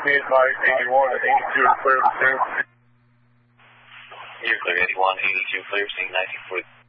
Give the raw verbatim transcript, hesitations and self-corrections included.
be advised eighty-one and eighty-two are clear to. You're clear, eighty-one, eighty-two clear, seeing nineteen forty.